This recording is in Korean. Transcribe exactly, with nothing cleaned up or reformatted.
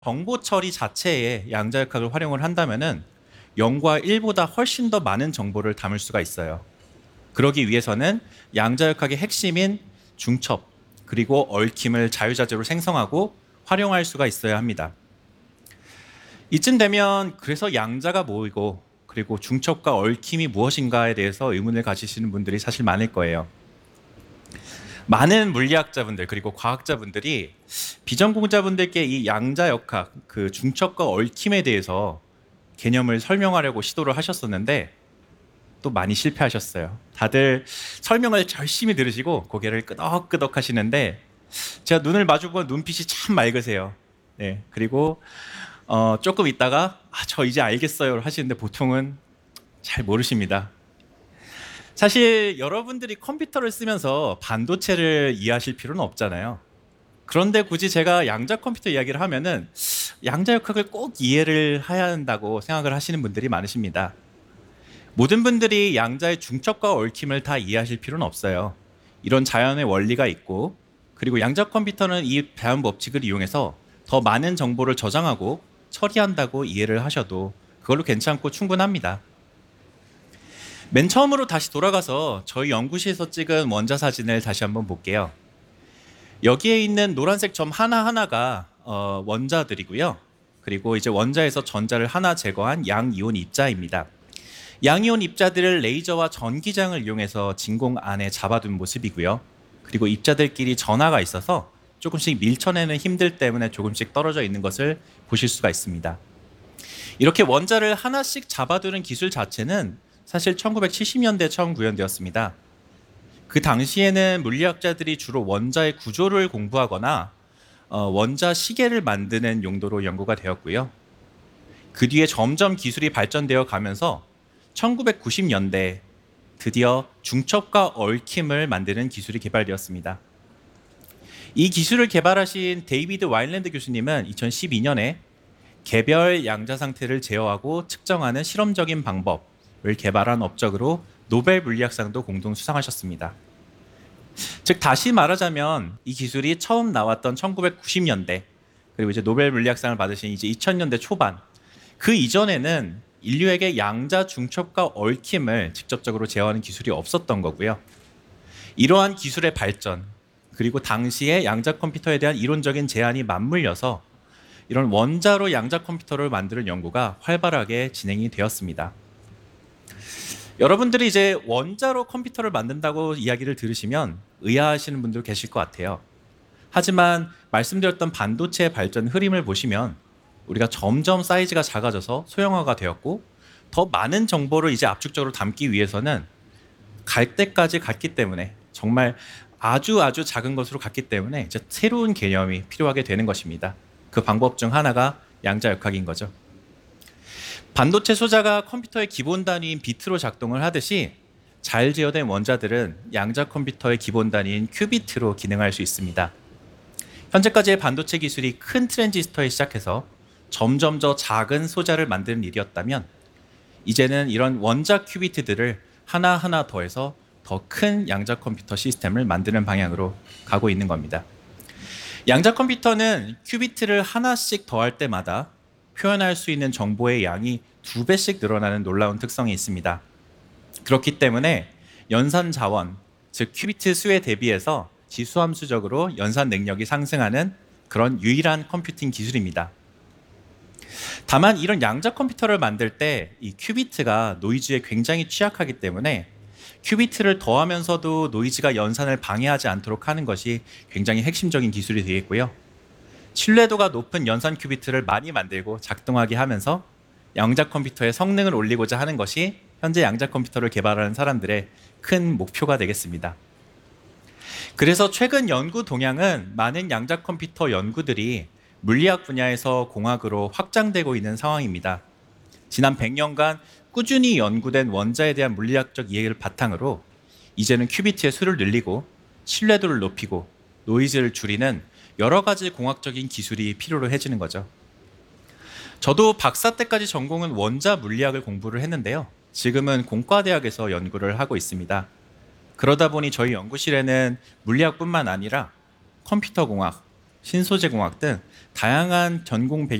정보 처리 자체에 양자역학을 활용을 한다면은 영과 일보다 훨씬 더 많은 정보를 담을 수가 있어요. 그러기 위해서는 양자역학의 핵심인 중첩 그리고 얽힘을 자유자재로 생성하고 활용할 수가 있어야 합니다. 이쯤 되면 그래서 양자가 뭐이고 그리고 중첩과 얽힘이 무엇인가에 대해서 의문을 가지시는 분들이 사실 많을 거예요. 많은 물리학자분들 그리고 과학자분들이 비전공자분들께 이 양자역학, 그 중첩과 얽힘에 대해서 개념을 설명하려고 시도를 하셨었는데 또 많이 실패하셨어요. 다들 설명을 열심히 들으시고 고개를 끄덕끄덕 하시는데 제가 눈을 마주보면 눈빛이 참 맑으세요. 네, 그리고 어, 조금 있다가 아, 저 이제 알겠어요 하시는데 보통은 잘 모르십니다. 사실 여러분들이 컴퓨터를 쓰면서 반도체를 이해하실 필요는 없잖아요. 그런데 굳이 제가 양자 컴퓨터 이야기를 하면은 양자역학을 꼭 이해를 해야 한다고 생각을 하시는 분들이 많으십니다. 모든 분들이 양자의 중첩과 얽힘을 다 이해하실 필요는 없어요. 이런 자연의 원리가 있고 그리고 양자 컴퓨터는 이 배운 법칙을 이용해서 더 많은 정보를 저장하고 처리한다고 이해를 하셔도 그걸로 괜찮고 충분합니다. 맨 처음으로 다시 돌아가서 저희 연구실에서 찍은 원자 사진을 다시 한번 볼게요. 여기에 있는 노란색 점 하나하나가 어, 원자들이고요. 그리고 이제 원자에서 전자를 하나 제거한 양이온 입자입니다. 양이온 입자들을 레이저와 전기장을 이용해서 진공 안에 잡아둔 모습이고요. 그리고 입자들끼리 전하가 있어서 조금씩 밀쳐내는 힘들 때문에 조금씩 떨어져 있는 것을 보실 수가 있습니다. 이렇게 원자를 하나씩 잡아두는 기술 자체는 사실 천구백칠십 년대에 처음 구현되었습니다. 그 당시에는 물리학자들이 주로 원자의 구조를 공부하거나 어, 원자 시계를 만드는 용도로 연구가 되었고요. 그 뒤에 점점 기술이 발전되어 가면서 천구백구십 년대 드디어 중첩과 얽힘을 만드는 기술이 개발되었습니다. 이 기술을 개발하신 데이비드 와일랜드 교수님은 이천십이 년에 개별 양자 상태를 제어하고 측정하는 실험적인 방법을 개발한 업적으로 노벨 물리학상도 공동 수상하셨습니다. 즉 다시 말하자면 이 기술이 처음 나왔던 천구백구십 년대 그리고 이제 노벨 물리학상을 받으신 이제 이천 년대 초반 그 이전에는 인류에게 양자 중첩과 얽힘을 직접적으로 제어하는 기술이 없었던 거고요. 이러한 기술의 발전 그리고 당시의 양자 컴퓨터에 대한 이론적인 제안이 맞물려서 이런 원자로 양자 컴퓨터를 만드는 연구가 활발하게 진행이 되었습니다. 여러분들이 이제 원자로 컴퓨터를 만든다고 이야기를 들으시면 의아하시는 분들 계실 것 같아요. 하지만 말씀드렸던 반도체의 발전 흐름을 보시면 우리가 점점 사이즈가 작아져서 소형화가 되었고 더 많은 정보를 이제 압축적으로 담기 위해서는 갈 때까지 갔기 때문에 정말 아주 아주 작은 것으로 갔기 때문에 이제 새로운 개념이 필요하게 되는 것입니다. 그 방법 중 하나가 양자역학인 거죠. 반도체 소자가 컴퓨터의 기본 단위인 비트로 작동을 하듯이 잘 제어된 원자들은 양자 컴퓨터의 기본 단위인 큐비트로 기능할 수 있습니다. 현재까지의 반도체 기술이 큰 트랜지스터에 시작해서 점점 더 작은 소자를 만드는 일이었다면 이제는 이런 원자 큐비트들을 하나하나 더해서 더 큰 양자 컴퓨터 시스템을 만드는 방향으로 가고 있는 겁니다. 양자 컴퓨터는 큐비트를 하나씩 더할 때마다 표현할 수 있는 정보의 양이 두 배씩 늘어나는 놀라운 특성이 있습니다. 그렇기 때문에 연산 자원, 즉 큐비트 수에 대비해서 지수함수적으로 연산 능력이 상승하는 그런 유일한 컴퓨팅 기술입니다. 다만 이런 양자 컴퓨터를 만들 때 이 큐비트가 노이즈에 굉장히 취약하기 때문에 큐비트를 더하면서도 노이즈가 연산을 방해하지 않도록 하는 것이 굉장히 핵심적인 기술이 되겠고요. 신뢰도가 높은 연산 큐비트를 많이 만들고 작동하게 하면서 양자 컴퓨터의 성능을 올리고자 하는 것이 현재 양자 컴퓨터를 개발하는 사람들의 큰 목표가 되겠습니다. 그래서 최근 연구 동향은 많은 양자 컴퓨터 연구들이 물리학 분야에서 공학으로 확장되고 있는 상황입니다. 지난 백 년간 꾸준히 연구된 원자에 대한 물리학적 이해를 바탕으로 이제는 큐비트의 수를 늘리고 신뢰도를 높이고 노이즈를 줄이는 여러 가지 공학적인 기술이 필요로 해지는 거죠. 저도 박사 때까지 전공은 원자 물리학을 공부를 했는데요. 지금은 공과대학에서 연구를 하고 있습니다. 그러다 보니 저희 연구실에는 물리학뿐만 아니라 컴퓨터 공학, 신소재공학 등 다양한 전공 배경